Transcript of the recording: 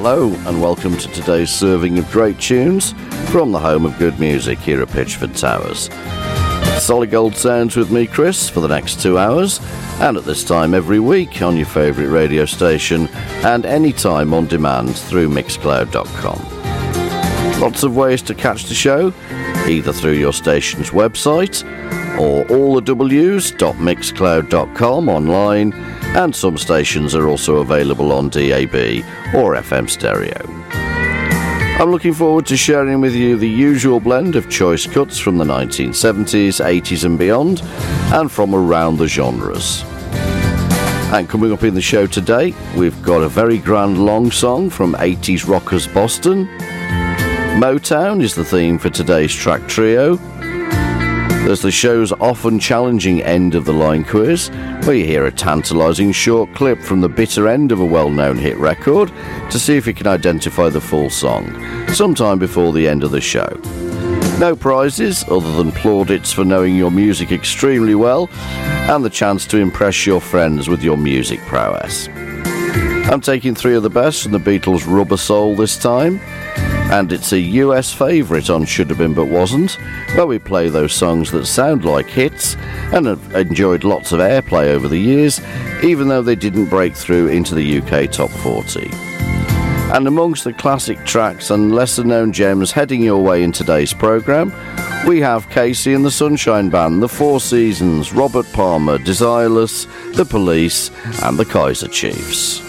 Hello and welcome to today's serving of great tunes from the home of good music here at Pitchford Towers. Solid Gold Sounds with me, Chris, for the next 2 hours, and at this time every week on your favourite radio station and anytime on demand through Mixcloud.com. Lots of ways to catch the show, either through your station's website or allthews.mixcloud.com online, and some stations are also available on DAB or FM stereo. I'm looking forward to sharing with you the usual blend of choice cuts from the 1970s, 80s and beyond, and from around the genres. And coming up in the show today, we've got a very grand long song from 80s rockers Boston. Motown is the theme for today's track trio. There's the show's often challenging end of the line quiz, where you hear a tantalising short clip from the bitter end of a well-known hit record to see if you can identify the full song, sometime before the end of the show. No prizes other than plaudits for knowing your music extremely well, and the chance to impress your friends with your music prowess. I'm taking 3 of the best from the Beatles' Rubber Soul this time, and it's a US favourite on Should Have Been But Wasn't, where we play those songs that sound like hits and have enjoyed lots of airplay over the years, even though they didn't break through into the UK Top 40. And amongst the classic tracks and lesser-known gems heading your way in today's programme, we have Casey and the Sunshine Band, the Four Seasons, Robert Palmer, Desireless, The Police and the Kaiser Chiefs.